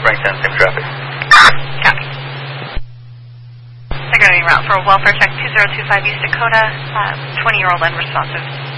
Frank 10, same traffic. Copy. They're going route for welfare check 2025 East Dakota, 20-year-old unresponsive.